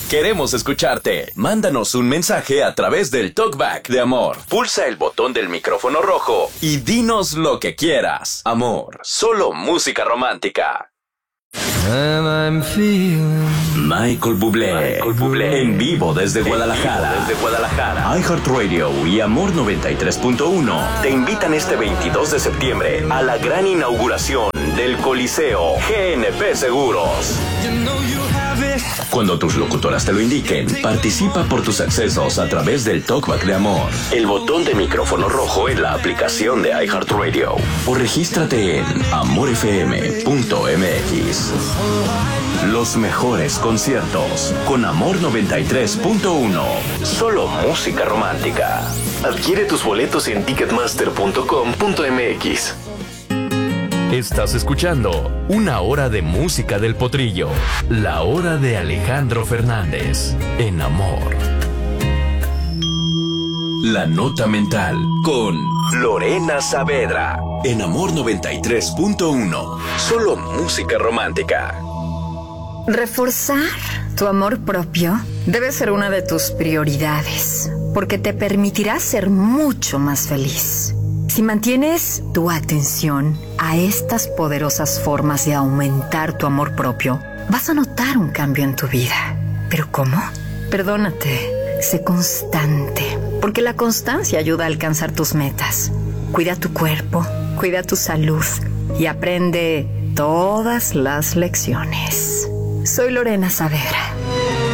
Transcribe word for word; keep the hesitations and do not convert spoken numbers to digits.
Queremos escucharte. Mándanos un mensaje a través del Talkback de Amor. Pulsa el botón del micrófono rojo y dinos lo que quieras. Amor, solo música romántica. And I'm feeling... Michael Bublé, Michael Bublé, en vivo desde Guadalajara, desde Guadalajara. iHeartRadio y Amor noventa y tres punto uno te invitan este veintidós de septiembre a la gran inauguración del Coliseo G N P Seguros. Cuando tus locutoras te lo indiquen, participa por tus accesos a través del Talkback de Amor, el botón de micrófono rojo en la aplicación de iHeartRadio, o regístrate en amor f m punto m x. Los mejores conciertos con Amor noventa y tres punto uno. Solo música romántica. Adquiere tus boletos en ticketmaster punto com punto m x. Estás escuchando Una Hora de Música del Potrillo, la hora de Alejandro Fernández, en Amor. La Nota Mental con Lorena Saavedra, en Amor noventa y tres punto uno. Solo música romántica. Reforzar tu amor propio debe ser una de tus prioridades, porque te permitirá ser mucho más feliz. Si mantienes tu atención a estas poderosas formas de aumentar tu amor propio, vas a notar un cambio en tu vida. ¿Pero cómo? Perdónate, sé constante, porque la constancia ayuda a alcanzar tus metas. Cuida tu cuerpo, cuida tu salud y aprende todas las lecciones. Soy Lorena Saavedra.